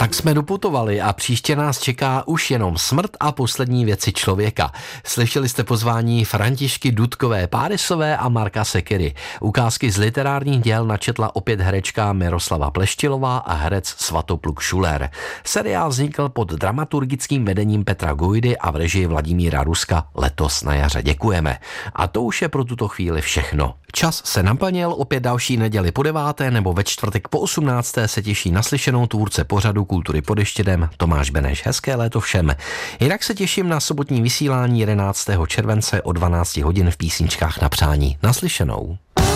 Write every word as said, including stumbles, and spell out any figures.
Tak jsme doputovali a příště nás čeká už jenom smrt a poslední věci člověka. Slyšeli jste pozvání Františky Dudkové Párysové a Marka Sekery. Ukázky z literárních děl načetla opět herečka Miroslava Pleštilová a herec Svatopluk Šuler. Seriál vznikl pod dramaturgickým vedením Petra Gujdy a v režii Vladimíra Ruska letos na jaře. Děkujeme. A to už je pro tuto chvíli všechno. Čas se naplnil, opět další neděli po deváté nebo ve čtvrtek po osmnácté se těší naslyšenou tvůrce pořadu Kultury pod Ještědem Tomáš Beneš. Hezké léto všem. Jinak se těším na sobotní vysílání jedenáctého července o dvanácti hodin v Písničkách na přání. Naslyšenou.